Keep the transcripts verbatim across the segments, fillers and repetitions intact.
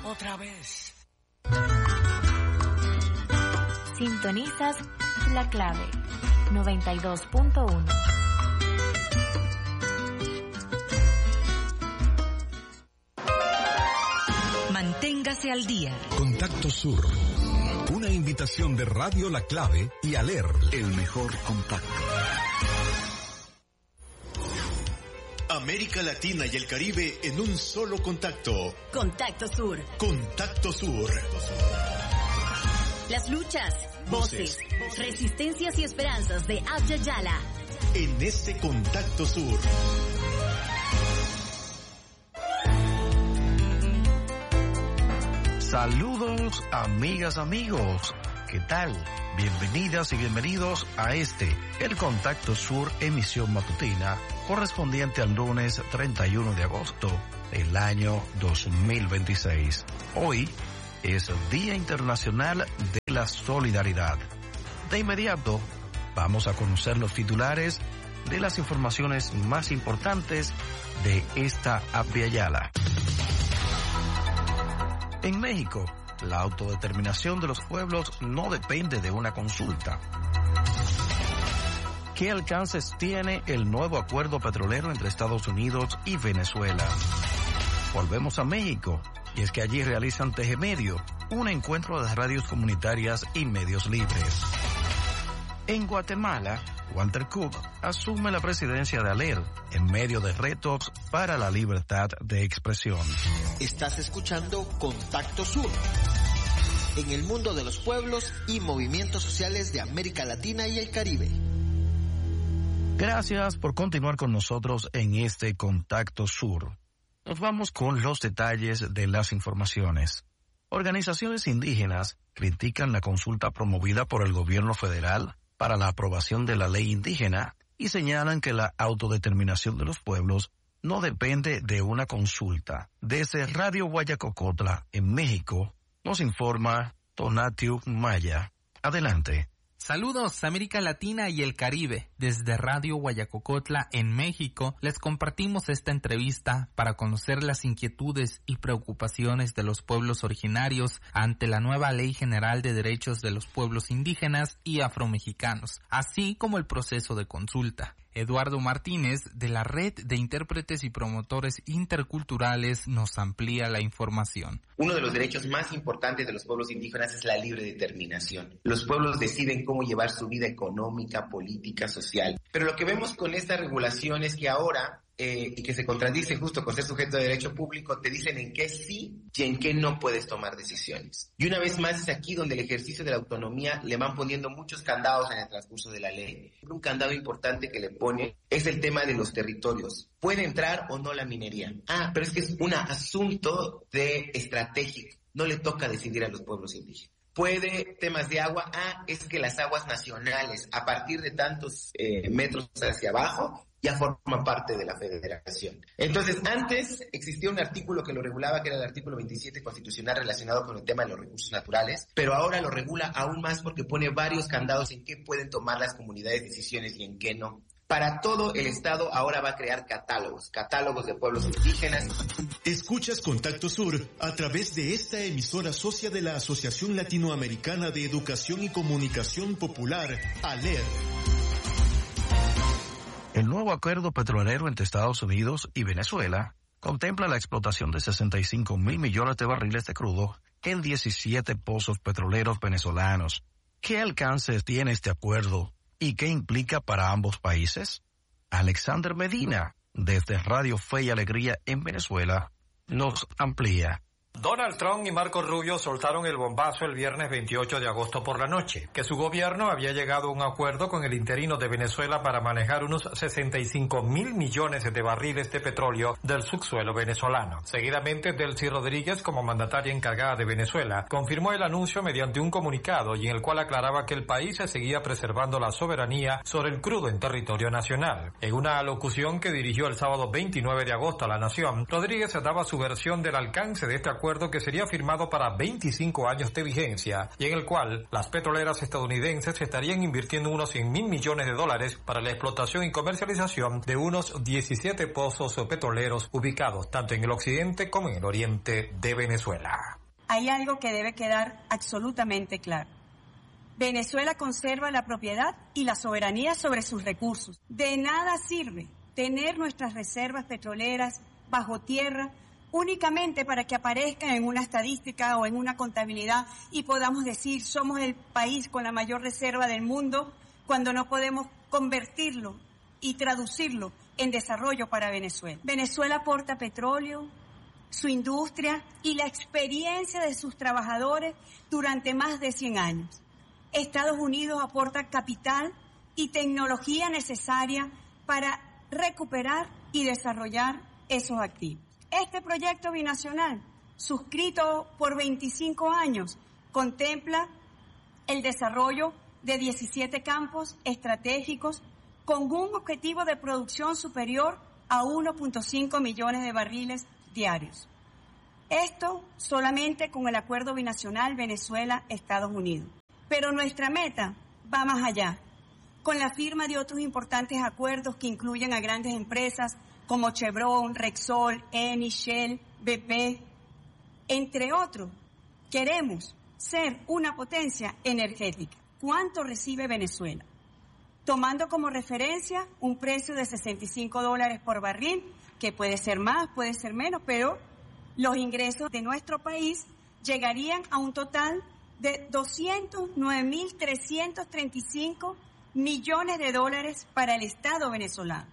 Otra vez. Sintonizas La Clave noventa y dos punto uno. Manténgase al día. Contacto Sur. Una invitación de Radio La Clave y Aler, el mejor contacto. América Latina y el Caribe en un solo contacto. Contacto Sur. Contacto Sur. Las luchas, voces, voces resistencias y esperanzas de Abya Yala. En este Contacto Sur. Saludos, amigas, amigos. ¿Qué tal? Bienvenidas y bienvenidos a este, el Contacto Sur, emisión matutina, correspondiente al lunes treinta y uno de agosto del año dos mil veintiséis. Hoy es el Día Internacional de la Solidaridad. De inmediato, vamos a conocer los titulares de las informaciones más importantes de esta Abya Yala. En México, la autodeterminación de los pueblos no depende de una consulta. ¿Qué alcances tiene el nuevo acuerdo petrolero entre Estados Unidos y Venezuela? Volvemos a México, y es que allí realizan Tejemedio, un encuentro de radios comunitarias y medios libres. En Guatemala, Walter Cook asume la presidencia de Aler en medio de retos para la libertad de expresión. Estás escuchando Contacto Sur, en el mundo de los pueblos y movimientos sociales de América Latina y el Caribe. Gracias por continuar con nosotros en este Contacto Sur. Nos vamos con los detalles de las informaciones. Organizaciones indígenas critican la consulta promovida por el gobierno federal para la aprobación de la ley indígena y señalan que la autodeterminación de los pueblos no depende de una consulta. Desde Radio Guayacocotla, en México, nos informa Tonatiu Maya. Adelante. Saludos, América Latina y el Caribe. Desde Radio Guayacocotla, en México, les compartimos esta entrevista para conocer las inquietudes y preocupaciones de los pueblos originarios ante la nueva Ley General de Derechos de los Pueblos Indígenas y Afromexicanos, así como el proceso de consulta. Eduardo Martínez, de la Red de Intérpretes y Promotores Interculturales, nos amplía la información. Uno de los derechos más importantes de los pueblos indígenas es la libre determinación. Los pueblos deciden cómo llevar su vida económica, política, social. Pero lo que vemos con esta regulación es que ahora, eh, y que se contradice justo con ser sujeto de derecho público, te dicen en qué sí y en qué no puedes tomar decisiones. Y una vez más es aquí donde el ejercicio de la autonomía le van poniendo muchos candados en el transcurso de la ley. Un candado importante que le pone es el tema de los territorios. ¿Puede entrar o no la minería? Ah, pero es que es un asunto de estratégico. No le toca decidir a los pueblos indígenas. ¿Puede temas de agua? Ah, es que las aguas nacionales, a partir de tantos eh, metros hacia abajo, ya forman parte de la federación. Entonces, antes existía un artículo que lo regulaba, que era el artículo veintisiete constitucional relacionado con el tema de los recursos naturales, pero ahora lo regula aún más porque pone varios candados en qué pueden tomar las comunidades decisiones y en qué no. Para todo el Estado ahora va a crear catálogos, catálogos de pueblos indígenas. Escuchas Contacto Sur a través de esta emisora socia de la Asociación Latinoamericana de Educación y Comunicación Popular, ALER. El nuevo acuerdo petrolero entre Estados Unidos y Venezuela contempla la explotación de sesenta y cinco mil millones de barriles de crudo en diecisiete pozos petroleros venezolanos. ¿Qué alcances tiene este acuerdo y qué implica para ambos países? Alexander Medina, desde Radio Fe y Alegría en Venezuela, nos amplía. Donald Trump y Marco Rubio soltaron el bombazo el viernes veintiocho de agosto por la noche, que su gobierno había llegado a un acuerdo con el interino de Venezuela para manejar unos sesenta y cinco mil millones de barriles de petróleo del subsuelo venezolano. Seguidamente, Delcy Rodríguez, como mandataria encargada de Venezuela, confirmó el anuncio mediante un comunicado y en el cual aclaraba que el país seguía preservando la soberanía sobre el crudo en territorio nacional. En una alocución que dirigió el sábado veintinueve de agosto a la nación, Rodríguez daba su versión del alcance de este acuerdo acuerdo que sería firmado para veinticinco años de vigencia y en el cual las petroleras estadounidenses estarían invirtiendo unos cien mil millones de dólares para la explotación y comercialización de unos diecisiete pozos petroleros ubicados tanto en el occidente como en el oriente de Venezuela. Hay algo que debe quedar absolutamente claro. Venezuela conserva la propiedad y la soberanía sobre sus recursos. De nada sirve tener nuestras reservas petroleras bajo tierra únicamente para que aparezcan en una estadística o en una contabilidad y podamos decir somos el país con la mayor reserva del mundo cuando no podemos convertirlo y traducirlo en desarrollo para Venezuela. Venezuela aporta petróleo, su industria y la experiencia de sus trabajadores durante más de cien años. Estados Unidos aporta capital y tecnología necesaria para recuperar y desarrollar esos activos. Este proyecto binacional, suscrito por veinticinco años, contempla el desarrollo de diecisiete campos estratégicos con un objetivo de producción superior a uno punto cinco millones de barriles diarios. Esto solamente con el acuerdo binacional Venezuela-Estados Unidos. Pero nuestra meta va más allá, con la firma de otros importantes acuerdos que incluyen a grandes empresas como Chevron, Repsol, Eni, Shell, B P, entre otros. Queremos ser una potencia energética. ¿Cuánto recibe Venezuela? Tomando como referencia un precio de sesenta y cinco dólares por barril, que puede ser más, puede ser menos, pero los ingresos de nuestro país llegarían a un total de doscientos nueve mil trescientos treinta y cinco millones de dólares para el Estado venezolano.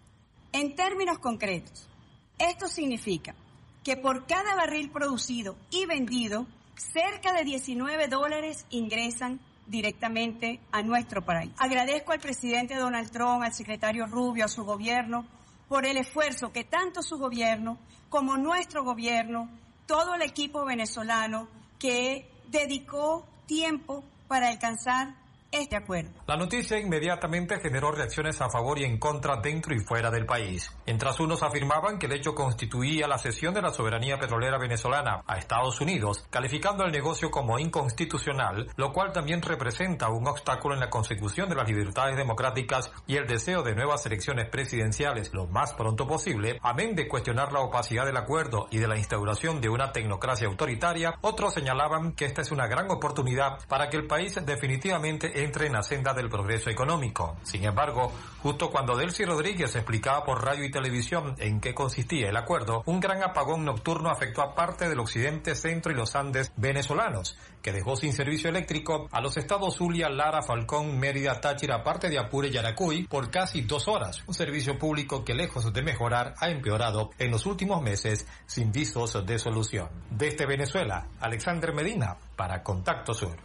En términos concretos, esto significa que por cada barril producido y vendido, cerca de diecinueve dólares ingresan directamente a nuestro país. Agradezco al presidente Donald Trump, al secretario Rubio, a su gobierno, por el esfuerzo que tanto su gobierno como nuestro gobierno, todo el equipo venezolano que dedicó tiempo para alcanzar este acuerdo. La noticia inmediatamente generó reacciones a favor y en contra dentro y fuera del país. Mientras unos afirmaban que el hecho constituía la cesión de la soberanía petrolera venezolana a Estados Unidos, calificando el negocio como inconstitucional, lo cual también representa un obstáculo en la consecución de las libertades democráticas y el deseo de nuevas elecciones presidenciales lo más pronto posible, amén de cuestionar la opacidad del acuerdo y de la instauración de una tecnocracia autoritaria, otros señalaban que esta es una gran oportunidad para que el país definitivamente entre en la senda del progreso económico. Sin embargo, justo cuando Delcy Rodríguez explicaba por radio y televisión en qué consistía el acuerdo, un gran apagón nocturno afectó a parte del occidente, centro y los Andes venezolanos, que dejó sin servicio eléctrico a los estados Zulia, Lara, Falcón, Mérida, Táchira, parte de Apure y Yaracuy por casi dos horas. Un servicio público que, lejos de mejorar, ha empeorado en los últimos meses sin visos de solución. Desde Venezuela, Alexander Medina para Contacto Sur.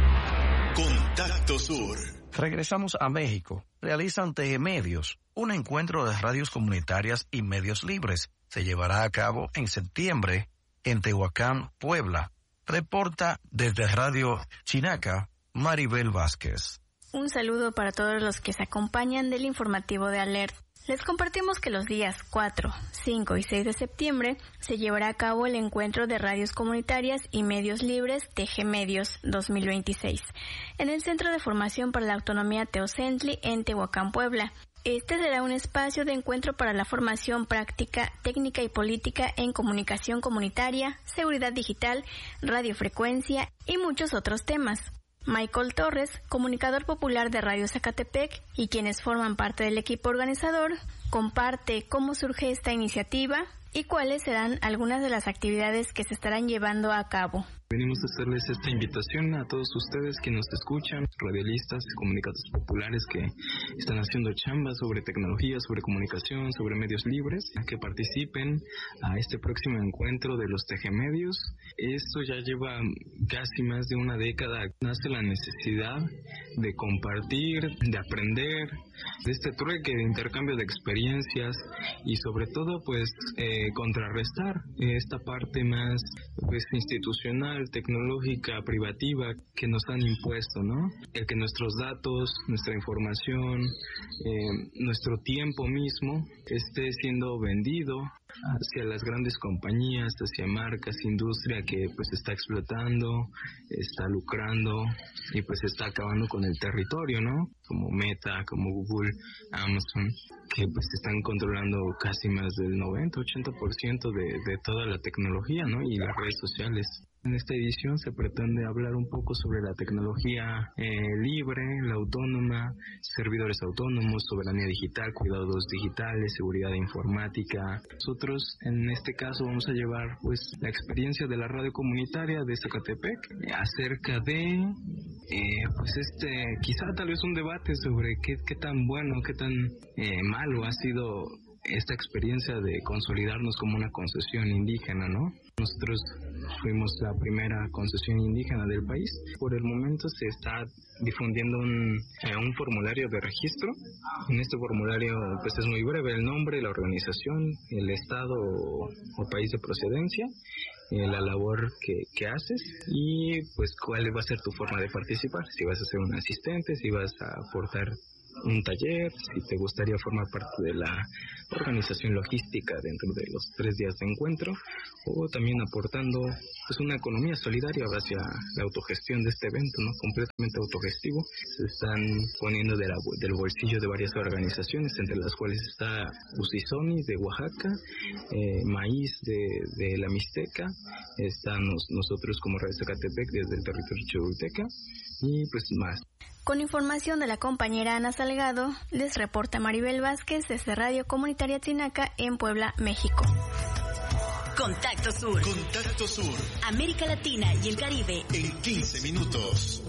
Contacto Sur. Regresamos a México. Realizan T G Medios, un encuentro de radios comunitarias y medios libres. Se llevará a cabo en septiembre en Tehuacán, Puebla. Reporta desde Radio Chinaca, Maribel Vázquez. Un saludo para todos los que se acompañan del informativo de Alert. Les compartimos que los días cuatro, cinco y seis de septiembre se llevará a cabo el encuentro de radios comunitarias y medios libres T G Medios dos mil veintiséis en el Centro de Formación para la Autonomía Teocentli en Tehuacán, Puebla. Este será un espacio de encuentro para la formación práctica, técnica y política en comunicación comunitaria, seguridad digital, radiofrecuencia y muchos otros temas. Michael Torres, comunicador popular de Radio Zacatepec y quienes forman parte del equipo organizador, comparte cómo surge esta iniciativa y cuáles serán algunas de las actividades que se estarán llevando a cabo. Venimos a hacerles esta invitación a todos ustedes que nos escuchan, radialistas, comunicadores populares que están haciendo chamba sobre tecnología, sobre comunicación, sobre medios libres, a que participen a este próximo encuentro de los T G Medios. Esto ya lleva casi más de una década. Nace la necesidad de compartir, de aprender, de este trueque de intercambio de experiencias y sobre todo pues eh, contrarrestar esta parte más pues institucional industrial, tecnológica, privativa que nos han impuesto, ¿no? El que nuestros datos, nuestra información, eh, nuestro tiempo mismo esté siendo vendido hacia las grandes compañías, hacia marcas, industria que pues está explotando, está lucrando y pues está acabando con el territorio, ¿no? Como Meta, como Google, Amazon, que pues están controlando casi más del noventa, ochenta por ciento de, de toda la tecnología, ¿no? Y las redes sociales. En esta edición se pretende hablar un poco sobre la tecnología eh, libre, la autónoma, servidores autónomos, soberanía digital, cuidados digitales, seguridad informática. Nosotros en este caso vamos a llevar pues la experiencia de la radio comunitaria de Zacatepec eh, acerca de eh, pues este quizá tal vez un debate sobre qué, qué tan bueno, qué tan eh, malo ha sido esta experiencia de consolidarnos como una concesión indígena, ¿no? Nosotros fuimos la primera concesión indígena del país. Por el momento se está difundiendo un, eh, un formulario de registro. En este formulario pues es muy breve el nombre, la organización, el estado o, o país de procedencia, eh, la labor que, que haces y pues cuál va a ser tu forma de participar. Si vas a ser un asistente, si vas a aportar un taller, si te gustaría formar parte de la organización logística dentro de los tres días de encuentro, o también aportando pues una economía solidaria hacia la autogestión de este evento, ¿no? Completamente autogestivo. Se están poniendo de la, del bolsillo de varias organizaciones, entre las cuales está Usisoni de Oaxaca, eh, Maíz de, de la Mixteca, estamos nosotros como Radio Zacatepec desde el territorio choluteca y pues más. Con información de la compañera Ana Salgado, les reporta Maribel Vázquez desde Radio Comunitaria Tinaca en Puebla, México. Contacto Sur. Contacto Sur. América Latina y el Caribe. En quince minutos.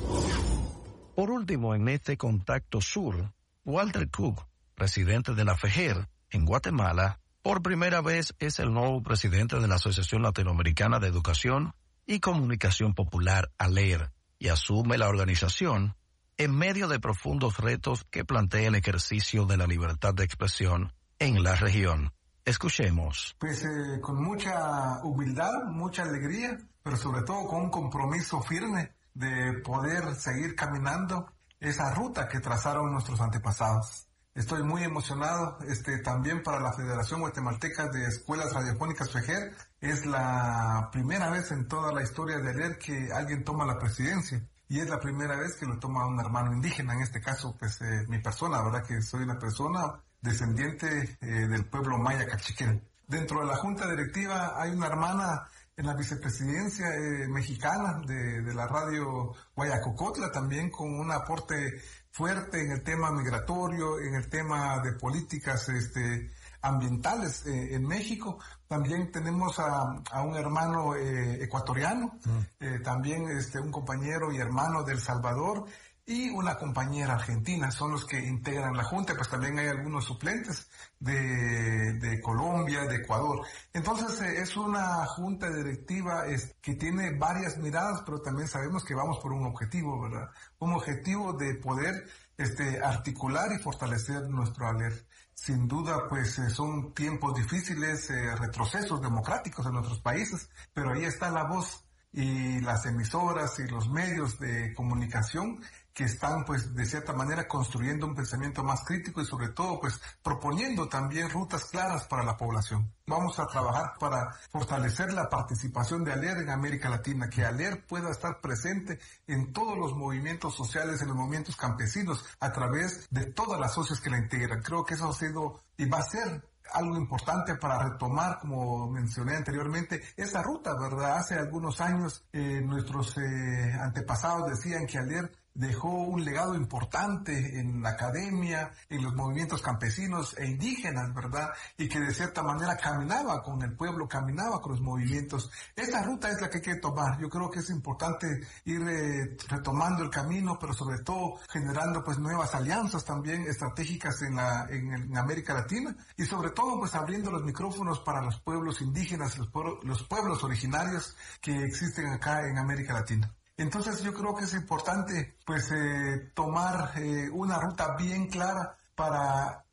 Por último, en este Contacto Sur, Walter Cook, presidente de la FEGER en Guatemala, por primera vez es el nuevo presidente de la Asociación Latinoamericana de Educación y Comunicación Popular, ALER, y asume la organización en medio de profundos retos que plantea el ejercicio de la libertad de expresión en la región. Escuchemos. Pues eh, con mucha humildad, mucha alegría, pero sobre todo con un compromiso firme de poder seguir caminando esa ruta que trazaron nuestros antepasados. Estoy muy emocionado, este, también para la Federación Guatemalteca de Escuelas Radiofónicas FEGER. Es la primera vez en toda la historia de ALER que alguien toma la presidencia. Y es la primera vez que lo toma un hermano indígena, en este caso, pues, eh, mi persona, ¿verdad? Que soy una persona descendiente eh, del pueblo maya cachiquel. Dentro de la junta directiva hay una hermana en la vicepresidencia eh, mexicana de, de la radio Guayacocotla, también con un aporte fuerte en el tema migratorio, en el tema de políticas este, ambientales eh, en México. También tenemos a, a un hermano eh, ecuatoriano, mm. eh, también este, un compañero y hermano de El Salvador y una compañera argentina, son los que integran la Junta, pues también hay algunos suplentes de, de Colombia, de Ecuador. Entonces eh, es una Junta directiva es, que tiene varias miradas, pero también sabemos que vamos por un objetivo, ¿verdad? Un objetivo de poder este, articular y fortalecer nuestro ALER. Sin duda, pues eh, son tiempos difíciles, eh, retrocesos democráticos en nuestros países, pero ahí está la voz y las emisoras y los medios de comunicación que están, pues, de cierta manera construyendo un pensamiento más crítico y sobre todo, pues, proponiendo también rutas claras para la población. Vamos a trabajar para fortalecer la participación de ALER en América Latina, que ALER pueda estar presente en todos los movimientos sociales, en los movimientos campesinos, a través de todas las socias que la integran. Creo que eso ha sido y va a ser algo importante para retomar, como mencioné anteriormente, esa ruta, ¿verdad? Hace algunos años eh, nuestros eh, antepasados decían que ALER dejó un legado importante en la academia, en los movimientos campesinos e indígenas, ¿verdad? Y que de cierta manera caminaba con el pueblo, caminaba con los movimientos. Esa ruta es la que hay que tomar. Yo creo que es importante ir eh, retomando el camino, pero sobre todo generando pues nuevas alianzas también estratégicas en la en, en América Latina y sobre todo pues abriendo los micrófonos para los pueblos indígenas, los pueblos, los pueblos originarios que existen acá en América Latina. Entonces yo creo que es importante pues eh, tomar eh, una ruta bien clara para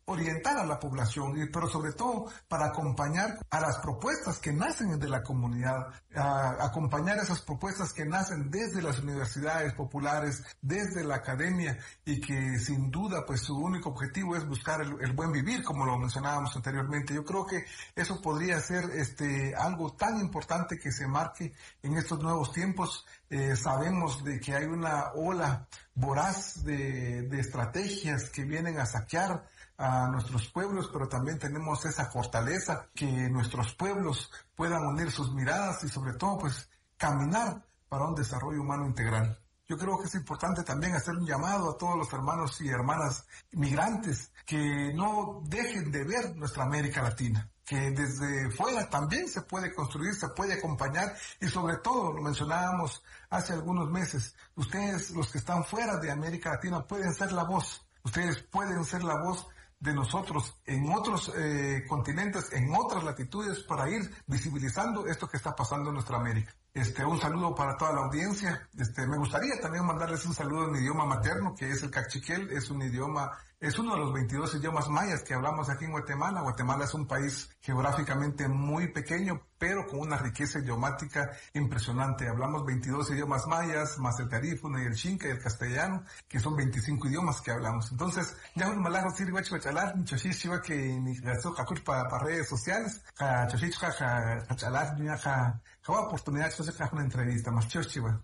orientar a la población, y, pero sobre todo para acompañar a las propuestas que nacen de la comunidad, a acompañar esas propuestas que nacen desde las universidades populares, desde la academia, y que sin duda pues su único objetivo es buscar el, el buen vivir, como lo mencionábamos anteriormente. Yo creo que eso podría ser este algo tan importante que se marque en estos nuevos tiempos. Eh, sabemos de que hay una ola voraz de, de estrategias que vienen a saquear a nuestros pueblos, pero también tenemos esa fortaleza que nuestros pueblos puedan unir sus miradas y sobre todo pues caminar para un desarrollo humano integral. Yo creo que es importante también hacer un llamado a todos los hermanos y hermanas migrantes que no dejen de ver nuestra América Latina, que desde fuera también se puede construir, se puede acompañar, y sobre todo, lo mencionábamos hace algunos meses, ustedes, los que están fuera de América Latina, pueden ser la voz, ustedes pueden ser la voz de nosotros en otros eh, continentes, en otras latitudes, para ir visibilizando esto que está pasando en nuestra América. Este, un saludo para toda la audiencia. Este, me gustaría también mandarles un saludo en mi idioma materno, que es el cachiquel. Es un idioma, es uno de los veintidós idiomas mayas que hablamos aquí en Guatemala. Guatemala es un país geográficamente muy pequeño, pero con una riqueza idiomática impresionante. Hablamos veintidós idiomas mayas, más el tarífuna y el xinca y el castellano, que son veinticinco idiomas que hablamos. Entonces, ya un malajo sirve chalar, mi choshichiwa que ni gasto para redes sociales, ja choshichiwa ja chalar, ni ja ja oportunidad de hacer una entrevista más choshichiwa.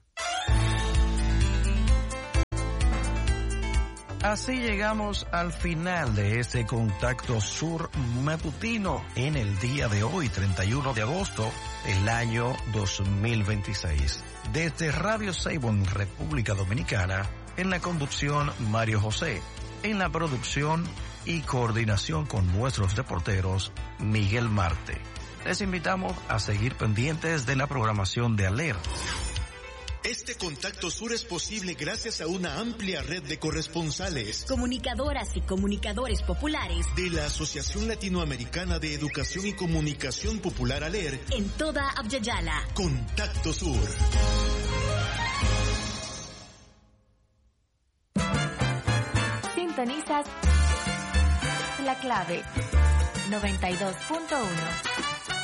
Así llegamos al final de este Contacto Sur matutino en el día de hoy, treinta y uno de agosto, el año dos mil veintiséis. Desde Radio Saibon, República Dominicana, en la conducción Mario José, en la producción y coordinación con nuestros reporteros Miguel Marte. Les invitamos a seguir pendientes de la programación de Aler. Este Contacto Sur es posible gracias a una amplia red de corresponsales, comunicadoras y comunicadores populares de la Asociación Latinoamericana de Educación y Comunicación Popular ALER en toda Abya-Yala. Contacto Sur. Sintonizas La Clave noventa y dos punto uno.